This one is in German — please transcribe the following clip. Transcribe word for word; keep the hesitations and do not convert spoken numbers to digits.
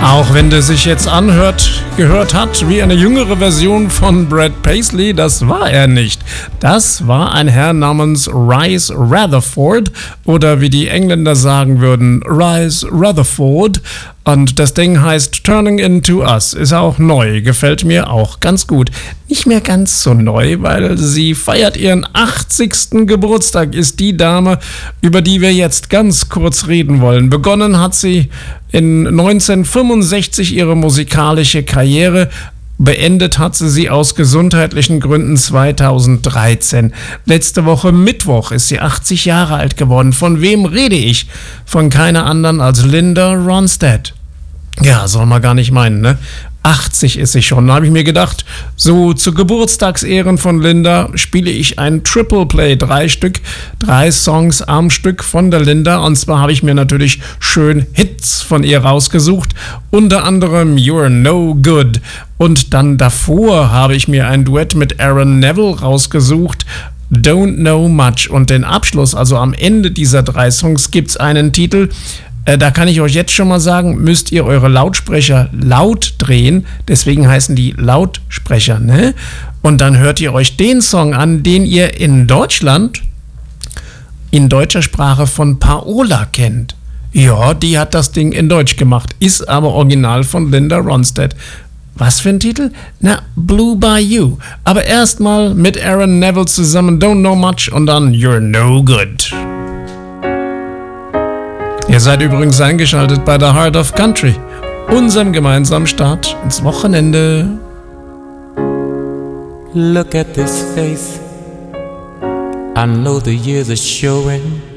Auch wenn der sich jetzt anhört, gehört hat wie eine jüngere Version von Brad Paisley, das war er nicht. Das war ein Herr namens Rhys Rutherford oder wie die Engländer sagen würden, Rhys Rutherford. Und das Ding heißt Turning Into Us, ist auch neu, gefällt mir auch ganz gut. Nicht mehr ganz so neu, weil sie feiert ihren achtzigsten Geburtstag, ist die Dame, über die wir jetzt ganz kurz reden wollen. Begonnen hat sie in neunzehnhundertfünfundsechzig ihre musikalische Karriere. Beendet hat sie sie aus gesundheitlichen Gründen zweitausenddreizehn. Letzte Woche Mittwoch ist sie achtzig Jahre alt geworden. Von wem rede ich? Von keiner anderen als Linda Ronstadt. Ja, soll man gar nicht meinen, ne? achtzig ist sie schon. Da habe ich mir gedacht, so zu Geburtstagsehren von Linda spiele ich ein Triple Play, drei Stück, drei Songs am Stück von der Linda. Und zwar habe ich mir natürlich schön Hits von ihr rausgesucht, unter anderem You're No Good. Und dann davor habe ich mir ein Duett mit Aaron Neville rausgesucht, Don't Know Much. Und den Abschluss, also am Ende dieser drei Songs, gibt es einen Titel, Äh, da kann ich euch jetzt schon mal sagen, müsst ihr eure Lautsprecher laut drehen, deswegen heißen die Lautsprecher, ne? Und dann hört ihr euch den Song an, den ihr in Deutschland in deutscher Sprache von Paola kennt. Ja, die hat das Ding in Deutsch gemacht, ist aber original von Linda Ronstadt. Was für ein Titel? Na, Blue Bayou. Aber erstmal mit Aaron Neville zusammen Don't Know Much und dann You're No Good. Ihr seid übrigens eingeschaltet bei The Heart of Country, unserem gemeinsamen Start ins Wochenende. Look at this face, I know the years are showing.